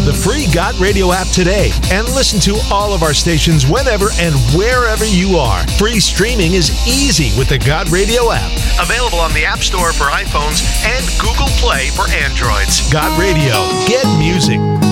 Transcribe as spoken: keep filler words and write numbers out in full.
the free Got Radio app today and listen to all of our stations whenever and wherever you are. Free streaming is easy with the Got Radio app. Available on the App Store for iPhones and Google Play for Androids. Got Radio. Get music.